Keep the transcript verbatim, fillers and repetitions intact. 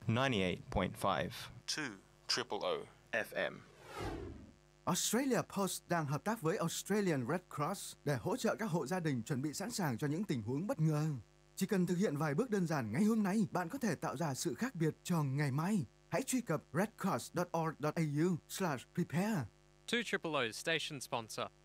ninety-eight point five two triple O F M. Australia Post đang hợp tác với Australian Red Cross để hỗ trợ các hộ gia đình chuẩn bị sẵn sàng cho những tình huống bất ngờ. Chỉ cần thực hiện vài bước đơn giản ngay hôm nay, bạn có thể tạo ra sự khác biệt cho ngày mai. Hãy truy cập redcross dot org dot a u slash prepare. two Triple O's station sponsor.